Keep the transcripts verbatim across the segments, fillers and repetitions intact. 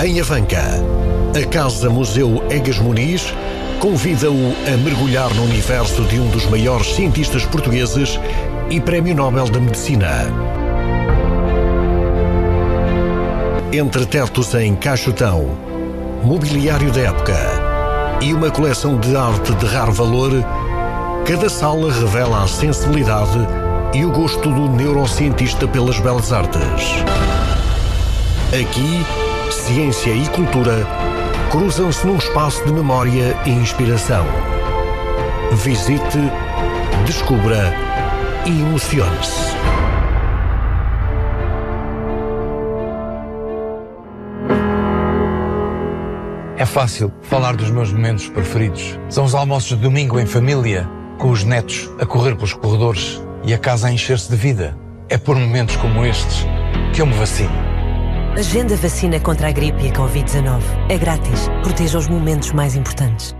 Em Avanca, a Casa Museu Egas Muniz convida-o a mergulhar no universo de um dos maiores cientistas portugueses e Prémio Nobel da Medicina. Entre tetos em caixotão, mobiliário da época e uma coleção de arte de raro valor, cada sala revela a sensibilidade e o gosto do neurocientista pelas belas artes. Aqui, ciência e cultura cruzam-se num espaço de memória e inspiração. Visite, descubra e emocione-se. É fácil falar dos meus momentos preferidos. São os almoços de domingo em família, com os netos a correr pelos corredores e a casa a encher-se de vida. É por momentos como estes que eu me vacino. Agenda vacina contra a gripe e a covid dezanove. É grátis. Proteja os momentos mais importantes.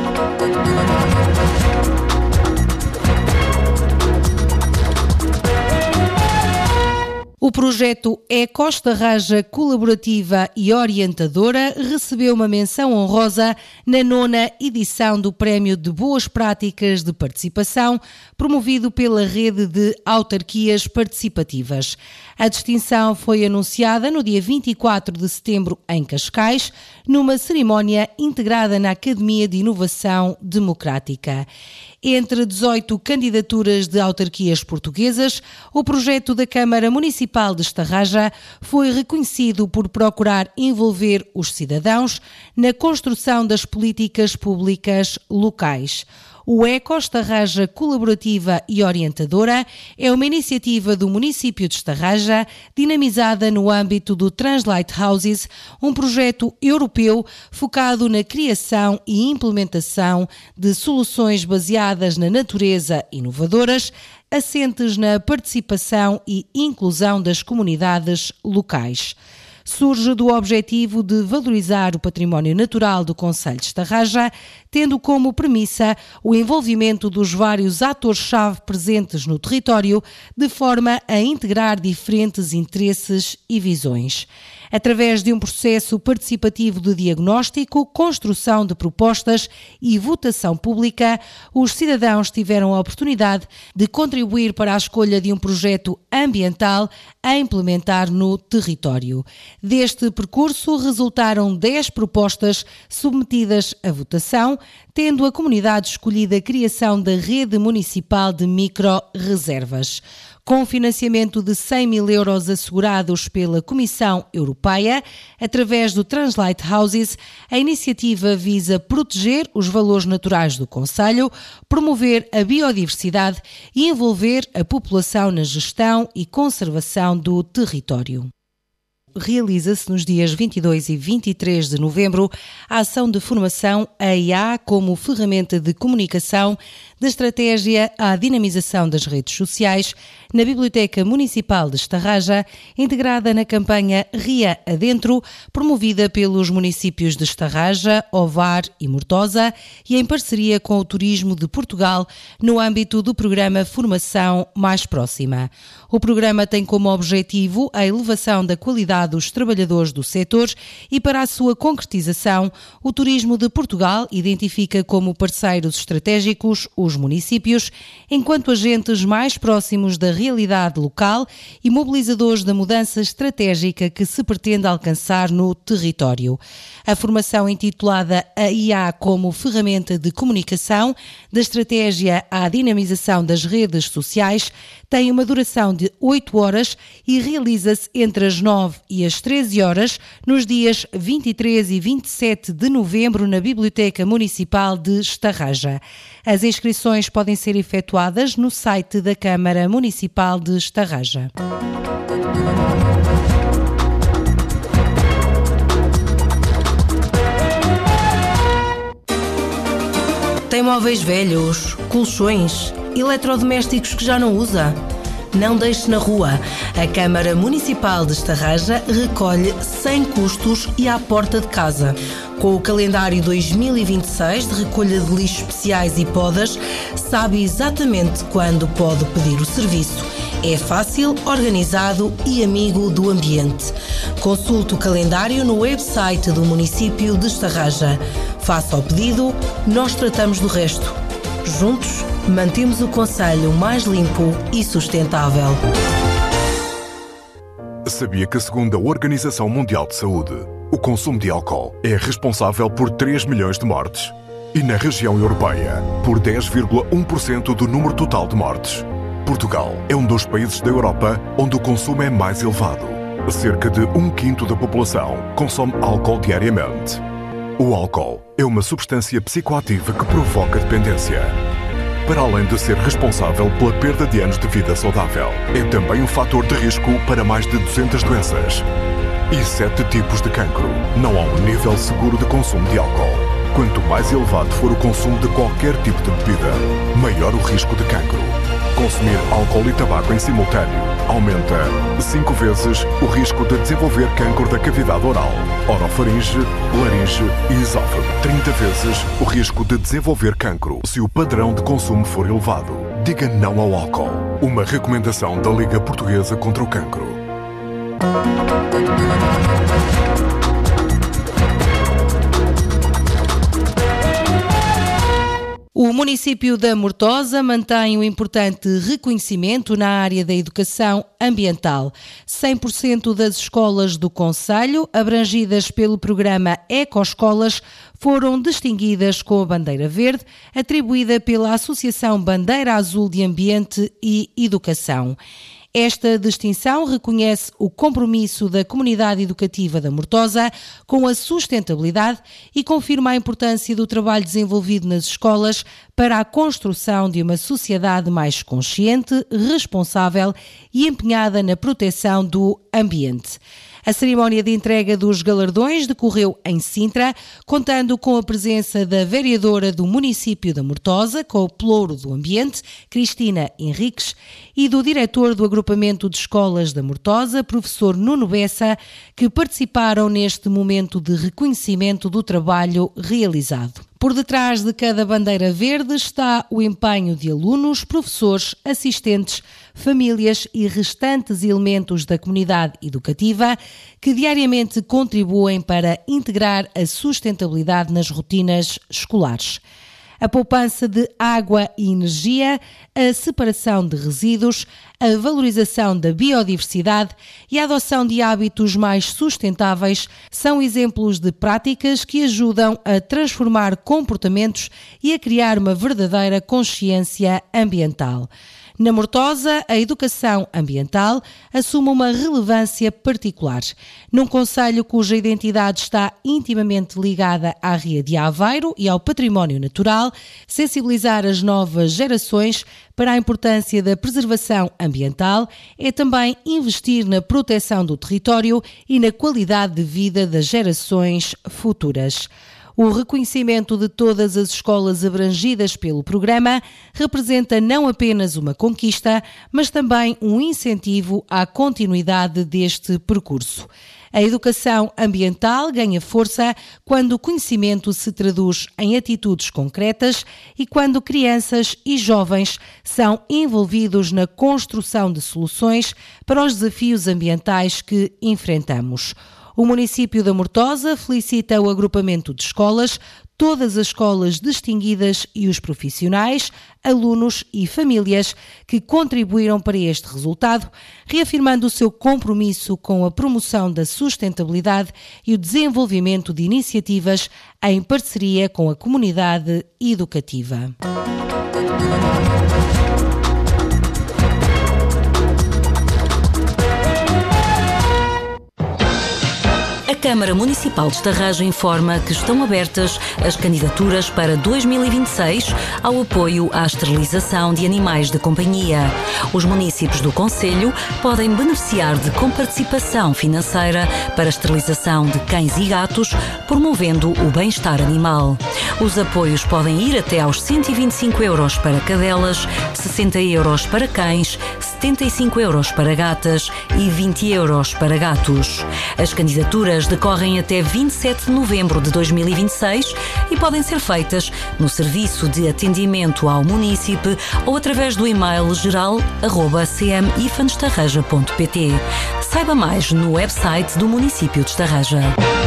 O projeto Ecostarraja Colaborativa e Orientadora recebeu uma menção honrosa na nona edição do Prémio de Boas Práticas de Participação, promovido pela Rede de Autarquias Participativas. A distinção foi anunciada no dia vinte e quatro de setembro em Cascais, numa cerimónia integrada na Academia de Inovação Democrática. Entre dezoito candidaturas de autarquias portuguesas, o projeto da Câmara Municipal de Estarraja foi reconhecido por procurar envolver os cidadãos na construção das políticas públicas locais. O Ecostarraja Colaborativa e Orientadora é uma iniciativa do município de Estarraja, dinamizada no âmbito do Translight Houses, um projeto europeu focado na criação e implementação de soluções baseadas na natureza inovadoras, assentes na participação e inclusão das comunidades locais. Surge do objetivo de valorizar o património natural do concelho de Estarraja, tendo como premissa o envolvimento dos vários atores-chave presentes no território, de forma a integrar diferentes interesses e visões. Através de um processo participativo de diagnóstico, construção de propostas e votação pública, os cidadãos tiveram a oportunidade de contribuir para a escolha de um projeto ambiental a implementar no território. Deste percurso resultaram dez propostas submetidas à votação, tendo a comunidade escolhido a criação da Rede Municipal de Micro-Reservas. Com financiamento de cem mil euros assegurados pela Comissão Europeia, através do Translight Houses, a iniciativa visa proteger os valores naturais do concelho, promover a biodiversidade e envolver a população na gestão e conservação do território. Realiza-se nos dias vinte e dois e vinte e três de novembro a ação de formação A I A como ferramenta de comunicação da estratégia à dinamização das redes sociais na Biblioteca Municipal de Estarraja, integrada na campanha Ria Adentro, promovida pelos municípios de Estarraja, Ovar e Mortosa e em parceria com o Turismo de Portugal no âmbito do programa Formação Mais Próxima. O programa tem como objetivo a elevação da qualidade dos trabalhadores do setor e, para a sua concretização, o Turismo de Portugal identifica como parceiros estratégicos os municípios, enquanto agentes mais próximos da realidade local e mobilizadores da mudança estratégica que se pretende alcançar no território. A formação intitulada A I A como ferramenta de comunicação da estratégia à dinamização das redes sociais tem uma duração de oito horas e realiza-se entre as nove e às treze horas, nos dias vinte e três e vinte e sete de novembro, na Biblioteca Municipal de Estarraja. As inscrições podem ser efetuadas no site da Câmara Municipal de Estarraja. Tem móveis velhos, colchões, eletrodomésticos que já não usa? Não deixe na rua. A Câmara Municipal de Estarraja recolhe sem custos e à porta de casa. Com o calendário dois mil e vinte e seis de recolha de lixos especiais e podas, sabe exatamente quando pode pedir o serviço É fácil, organizado e amigo do ambiente. Consulte o calendário no website do município de Estarraja. Faça o pedido, nós tratamos do resto. Juntos, mantemos o concelho mais limpo e sustentável. Sabia que, segundo a Organização Mundial de Saúde, o consumo de álcool é responsável por três milhões de mortes? E na região europeia, por dez vírgula um por cento do número total de mortes. Portugal é um dos países da Europa onde o consumo é mais elevado. Cerca de um quinto da população consome álcool diariamente. O álcool é uma substância psicoativa que provoca dependência. Para além de ser responsável pela perda de anos de vida saudável, é também um fator de risco para mais de duzentas doenças e sete tipos de cancro. Não há um nível seguro de consumo de álcool. Quanto mais elevado for o consumo de qualquer tipo de bebida, maior o risco de cancro. Consumir álcool e tabaco em simultâneo aumenta cinco vezes o risco de desenvolver cancro da cavidade oral, orofaringe, laringe e esófago. trinta vezes o risco de desenvolver cancro se o padrão de consumo for elevado. Diga não ao álcool. Uma recomendação da Liga Portuguesa contra o Cancro. O município da Mortosa mantém um importante reconhecimento na área da educação ambiental. cem por cento das escolas do concelho, abrangidas pelo programa Ecoescolas, foram distinguidas com a bandeira verde, atribuída pela Associação Bandeira Azul de Ambiente e Educação. Esta distinção reconhece o compromisso da comunidade educativa da Mortosa com a sustentabilidade e confirma a importância do trabalho desenvolvido nas escolas para a construção de uma sociedade mais consciente, responsável e empenhada na proteção do ambiente. A cerimónia de entrega dos galardões decorreu em Sintra, contando com a presença da vereadora do município da Mortosa, com o Pelouro do Ambiente, Cristina Henriques, e do diretor do agrupamento de escolas da Mortosa, professor Nuno Bessa, que participaram neste momento de reconhecimento do trabalho realizado. Por detrás de cada bandeira verde está o empenho de alunos, professores, assistentes, famílias e restantes elementos da comunidade educativa que diariamente contribuem para integrar a sustentabilidade nas rotinas escolares. A poupança de água e energia, a separação de resíduos, a valorização da biodiversidade e a adoção de hábitos mais sustentáveis são exemplos de práticas que ajudam a transformar comportamentos e a criar uma verdadeira consciência ambiental. Na Mortosa, a educação ambiental assume uma relevância particular. Num concelho cuja identidade está intimamente ligada à Ria de Aveiro e ao património natural, sensibilizar as novas gerações para a importância da preservação ambiental é também investir na proteção do território e na qualidade de vida das gerações futuras. O reconhecimento de todas as escolas abrangidas pelo programa representa não apenas uma conquista, mas também um incentivo à continuidade deste percurso. A educação ambiental ganha força quando o conhecimento se traduz em atitudes concretas e quando crianças e jovens são envolvidos na construção de soluções para os desafios ambientais que enfrentamos. O município da Mortosa felicita o agrupamento de escolas, todas as escolas distinguidas e os profissionais, alunos e famílias que contribuíram para este resultado, reafirmando o seu compromisso com a promoção da sustentabilidade e o desenvolvimento de iniciativas em parceria com a comunidade educativa. A Câmara Municipal de Estarraja informa que estão abertas as candidaturas para dois mil e vinte e seis ao apoio à esterilização de animais de companhia. Os municípios do concelho podem beneficiar de comparticipação financeira para a esterilização de cães e gatos, promovendo o bem-estar animal. Os apoios podem ir até aos cento e vinte e cinco euros para cadelas, sessenta euros para cães, setenta e cinco euros para gatas e vinte euros para gatos. As candidaturas decorrem até vinte e sete de novembro de dois mil e vinte e seis e podem ser feitas no Serviço de Atendimento ao Munícipe ou através do e-mail geral arroba c m ifan estarreja ponto p t. Saiba mais no website do município de Estarreja.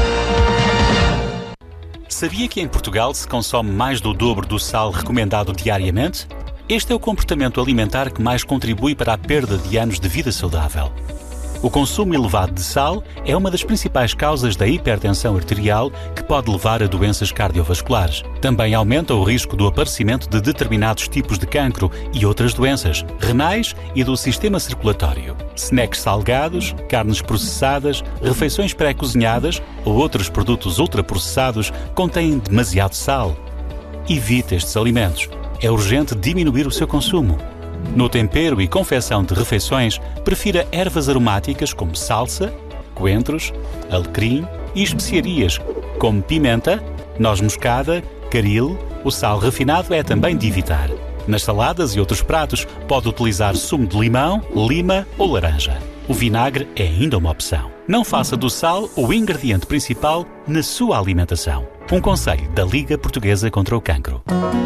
Sabia que em Portugal se consome mais do dobro do sal recomendado diariamente? Este é o comportamento alimentar que mais contribui para a perda de anos de vida saudável. O consumo elevado de sal é uma das principais causas da hipertensão arterial que pode levar a doenças cardiovasculares. Também aumenta o risco do aparecimento de determinados tipos de cancro e outras doenças renais e do sistema circulatório. Snacks salgados, carnes processadas, refeições pré-cozinhadas ou outros produtos ultraprocessados contêm demasiado sal. Evite estes alimentos. É urgente diminuir o seu consumo. No tempero e confecção de refeições, prefira ervas aromáticas como salsa, coentros, alecrim e especiarias como pimenta, noz moscada, caril. O sal refinado é também de evitar. Nas saladas e outros pratos, pode utilizar sumo de limão, lima ou laranja. O vinagre é ainda uma opção. Não faça do sal o ingrediente principal na sua alimentação. Um conselho da Liga Portuguesa contra o Cancro.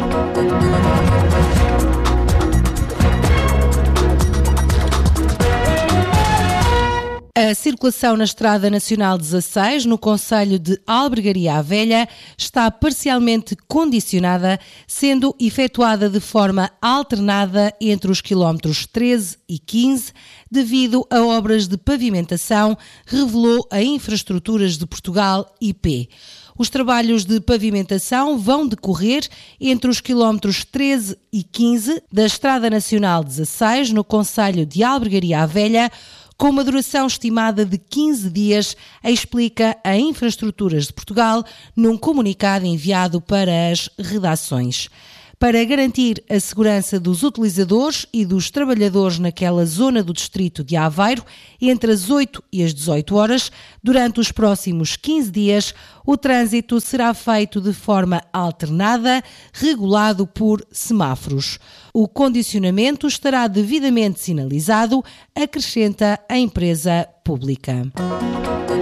A circulação na Estrada Nacional dezasseis, no concelho de Albergaria à Velha, está parcialmente condicionada, sendo efetuada de forma alternada entre os quilómetros treze e quinze, devido a obras de pavimentação, revelou a Infraestruturas de Portugal, I P. Os trabalhos de pavimentação vão decorrer entre os quilómetros treze e quinze da Estrada Nacional dezasseis, no concelho de Albergaria à Velha, com uma duração estimada de quinze dias, explica a Infraestruturas de Portugal num comunicado enviado para as redações. Para garantir a segurança dos utilizadores e dos trabalhadores naquela zona do distrito de Aveiro, entre as oito e as dezoito horas, durante os próximos quinze dias, o trânsito será feito de forma alternada, regulado por semáforos. O condicionamento estará devidamente sinalizado, acrescenta a empresa pública.